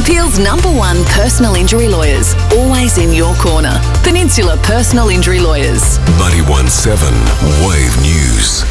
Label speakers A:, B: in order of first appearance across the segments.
A: Peel's #1 personal injury lawyers, always in your corner. Peninsula Personal Injury Lawyers.
B: 91.7 Wave News.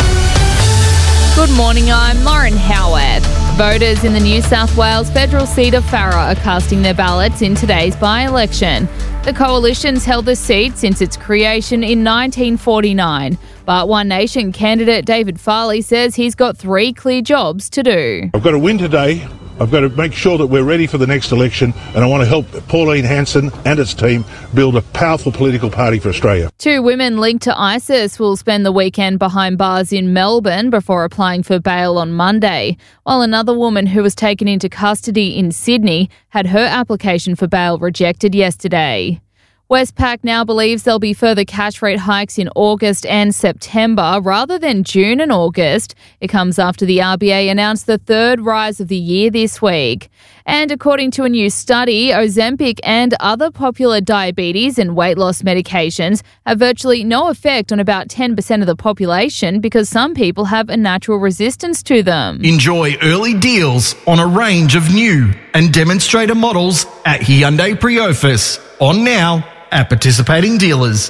C: Good morning, I'm Lauren Howard. Voters in the New South Wales federal seat of Farrer are casting their ballots in today's by-election. The coalition's held the seat since its creation in 1949, but One Nation candidate David Farley says he's got 3 clear jobs to do.
D: I've got to win today. I've got to make sure that we're ready for the next election, and I want to help Pauline Hanson and its team build a powerful political party for Australia.
C: 2 women linked to ISIS will spend the weekend behind bars in Melbourne before applying for bail on Monday, while another woman who was taken into custody in Sydney had her application for bail rejected yesterday. Westpac now believes there'll be further cash rate hikes in August and September rather than June and August. It comes after the RBA announced the 3rd rise of the year this week. And according to a new study, Ozempic and other popular diabetes and weight loss medications have virtually no effect on about 10% of the population because some people have a natural resistance to them.
E: Enjoy early deals on a range of new and demonstrator models at Hyundai Priofus. On now at participating dealers.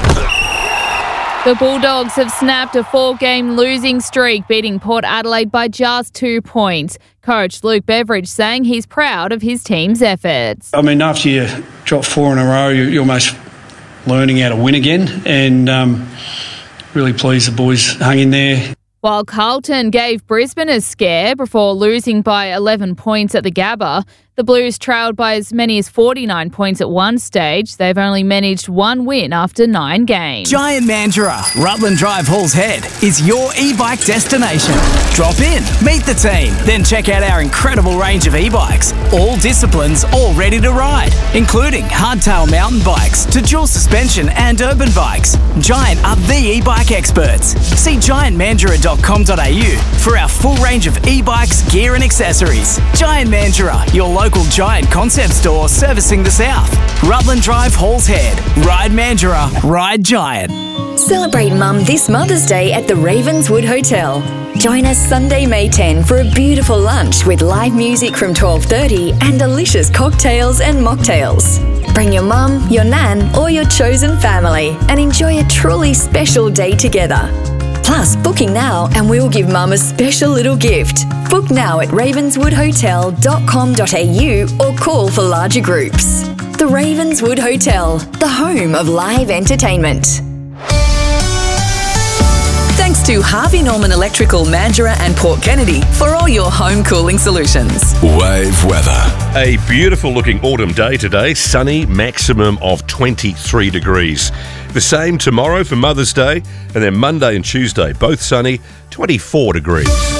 C: The Bulldogs have snapped a 4-game losing streak, beating Port Adelaide by just 2 points. Coach Luke Beveridge saying he's proud of his team's efforts.
F: I mean, after you drop 4 in a row, you're almost learning how to win again, and really pleased the boys hung in there.
C: While Carlton gave Brisbane a scare before losing by 11 points at the Gabba, the Blues trailed by as many as 49 points at one stage. They've only managed 1 win after 9 games.
G: Giant Mandurah, Rutland Drive, Halls Head, is your e-bike destination. Drop in, meet the team, then check out our incredible range of e-bikes. All disciplines, all ready to ride, including hardtail mountain bikes to dual suspension and urban bikes. Giant are the e-bike experts. See giantmandurah.com.au for our full range of e-bikes, gear and accessories. Giant Mandurah, your local Giant concept store servicing the South. Rutland Drive, Halls Head. Ride Mandurah, ride Giant.
H: Celebrate Mum this Mother's Day at the Ravenswood Hotel. Join us Sunday, May 10 for a beautiful lunch with live music from 12:30 and delicious cocktails and mocktails. Bring your mum, your nan or your chosen family and enjoy a truly special day together. Plus, booking now and we'll give Mum a special little gift. Book now at ravenswoodhotel.com.au or call for larger groups. The Ravenswood Hotel, the home of live entertainment. Thanks to Harvey Norman Electrical, Mandurah and Port Kennedy for all your home cooling solutions.
B: Wave weather.
I: A beautiful looking autumn day today, sunny, maximum of 23 degrees. The same tomorrow for Mother's Day, and then Monday and Tuesday, both sunny, 24 degrees.